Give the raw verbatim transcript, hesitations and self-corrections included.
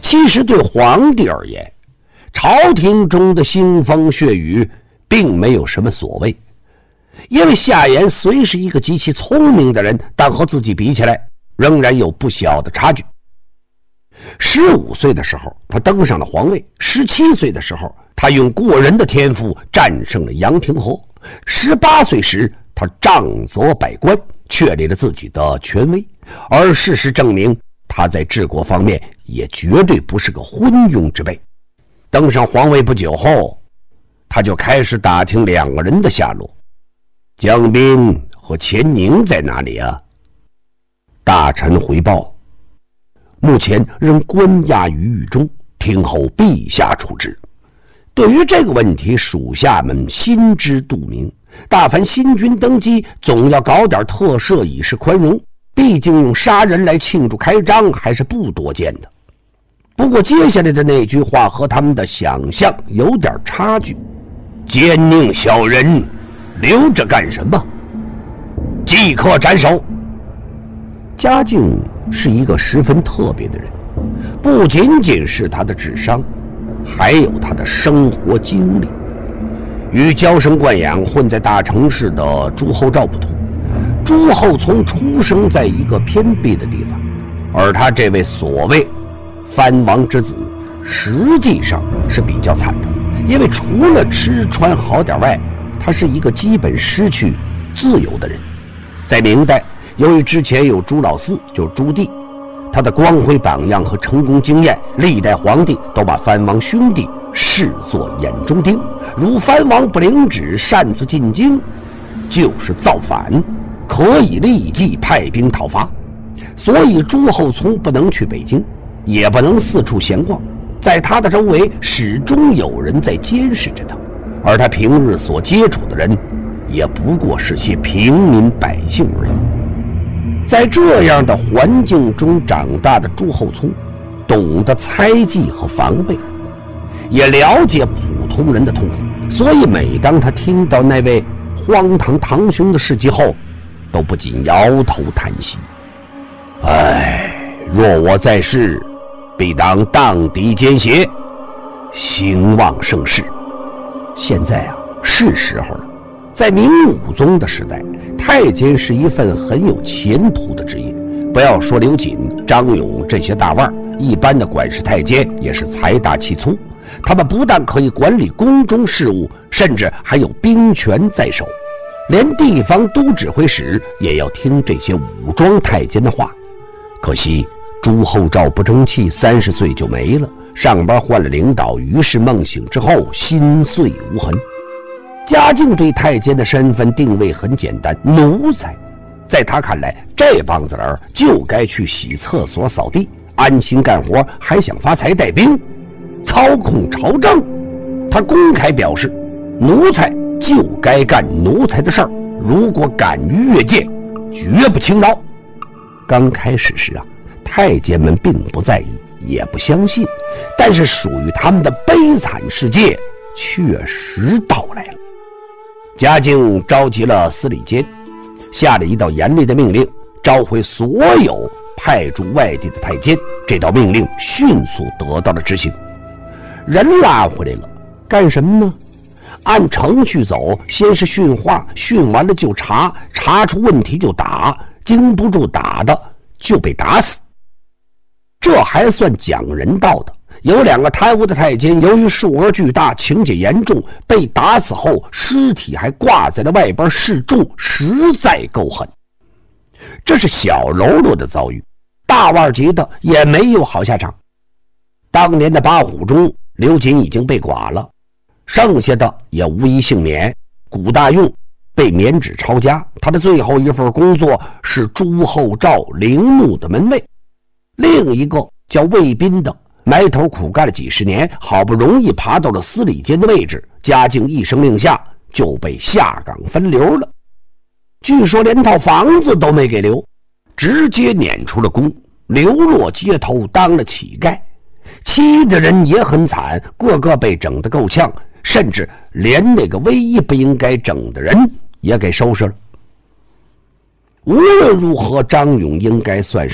其实对皇帝而言，朝廷中的腥风血雨并没有什么所谓，因为夏言虽是一个极其聪明的人，但和自己比起来仍然有不小的差距。十五岁的时候他登上了皇位，十七岁的时候他用过人的天赋战胜了杨廷和，十八岁时他杖责百官，确立了自己的权威，而事实证明他在治国方面也绝对不是个昏庸之辈。登上皇位不久后，他就开始打听两个人的下落。江彬和钱宁在哪里啊？大臣回报，目前仍关押于狱中，听候陛下处置。对于这个问题，属下们心知肚明。大凡新君登基，总要搞点特赦以示宽容，毕竟用杀人来庆祝开张还是不多见的。不过接下来的那句话和他们的想象有点差距。奸佞小人留着干什么？即刻斩首！嘉靖是一个十分特别的人，不仅仅是他的智商，还有他的生活经历。与娇生惯养混在大城市的朱厚照不同，朱厚熜出生在一个偏僻的地方，而他这位所谓藩王之子实际上是比较惨的，因为除了吃穿好点外，他是一个基本失去自由的人。在明代，由于之前有朱老四，就是朱棣，他的光辉榜样和成功经验，历代皇帝都把藩王兄弟视作眼中钉，如藩王不领旨擅自进京，就是造反，可以立即派兵讨伐。所以朱厚熜不能去北京，也不能四处闲逛，在他的周围始终有人在监视着他，而他平日所接触的人也不过是些平民百姓而已。在这样的环境中长大的朱厚熜，懂得猜忌和防备，也了解普通人的痛苦，所以每当他听到那位荒唐堂兄的事迹后，都不禁摇头叹息。唉，若我在世，必当荡涤奸邪，兴旺盛世。现在啊，是时候了。在明武宗的时代，太监是一份很有前途的职业。不要说刘瑾、张勇这些大腕，一般的管事太监也是财大气粗。他们不但可以管理宫中事务，甚至还有兵权在手，连地方都指挥使也要听这些武装太监的话。可惜朱厚照不争气，三十岁就没了。上班换了领导，于是梦醒之后心碎无痕。嘉靖对太监的身份定位很简单，奴才。在他看来，这帮子人就该去洗厕所扫地，安心干活，还想发财带兵操控朝政。他公开表示，奴才就该干奴才的事儿，如果敢于越界，绝不轻饶。刚开始时啊，太监们并不在意，也不相信，但是属于他们的悲惨世界确实到来了。嘉靖召集了司礼监，下了一道严厉的命令，召回所有派驻外地的太监。这道命令迅速得到了执行。人拉回来了，干什么呢？按程序走，先是训话，训完了就查，查出问题就打，经不住打的就被打死。这还算讲人道的。有两个贪污的太监，由于数额巨大，情节严重，被打死后尸体还挂在了外边示众，实在够狠。这是小喽啰的遭遇，大腕级的也没有好下场。当年的八虎中，刘瑾已经被剐了，剩下的也无一幸免。古大用被免职抄家，他的最后一份工作是朱厚照陵墓的门卫。另一个叫魏彬的，埋头苦干了几十年，好不容易爬到了司礼监的位置，嘉靖一声令下，就被下岗分流了。据说连套房子都没给留，直接撵出了宫，流落街头当了乞丐。其余的人也很惨，个个被整得够呛，甚至连那个唯一不应该整的人也给收拾了。无论如何，张勇应该算是